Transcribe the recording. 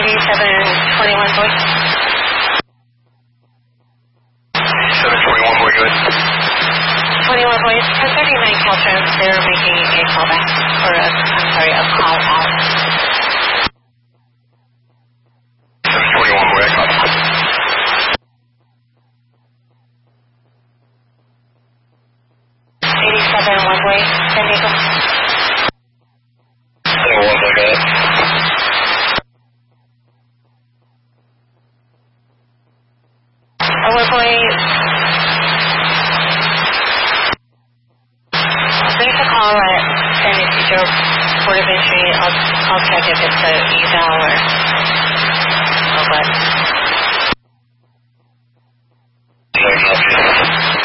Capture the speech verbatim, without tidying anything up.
eighty-seven twenty-one voice. seven twenty-one, we're good. twenty-one voice, ten thirty-nine Caltrans, they're making a callback, or a, I'm sorry, a call out. seven twenty-one, we're at call. eighty-seven one way, San Diego. seven one, we're good. Oh, we're going... There's a call at San Ysidro Port of Entry. I'll, I'll check if it's a eval or, or what.